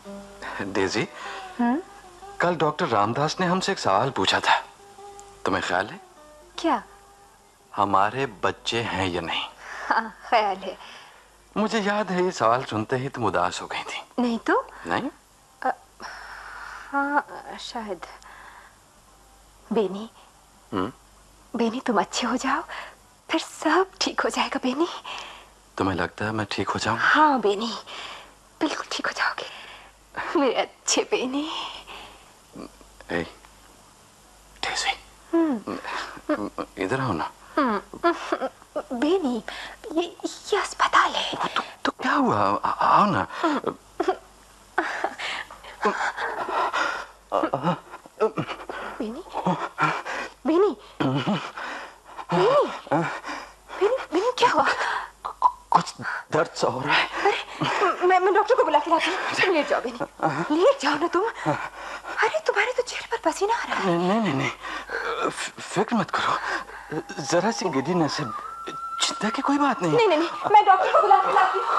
Daisy, कल doctor Ramdas ने हमसे एक सवाल पूछा था, तुम्हें ख्याल है? क्या? हमारे बच्चे हैं या नहीं? हाँ, ख्याल है। मुझे याद है ये सवाल सुनते ही तुम उदास हो गई थी। नहीं तो? नहीं? हाँ, शायद। बेनी, बेनी तुम अच्छे हो जाओ, फिर सब ठीक हो जाएगा बेनी। तुम्हें लगता है मैं ठीक हो जाऊं? हाँ बेनी, बिल्कुल ठीक हो जाओगे मेरे अच्छे बेनी। डेजी, इधर आओ ना। बेनी, ये अस्पताल है। तो क्या हुआ? आओ ना। बेनी, बेनी, बेनी, बेनी, बेनी क्या हुआ? कुछ दर्द सा हो रहा है। अरे मैं डॉक्टर को बुला के लाती हूँ। तुम लेट जाओ बेनी, लेट जाओ ना तुम। अरे तुम्हारे तो चेहरे पर पसीना आ रहा है। नहीं, फिक्र मत करो, जरा सी गिरी नसें, चिंता की कोई बात नहीं। नहीं, मैं डॉक्टर को बुला के लाती हूँ।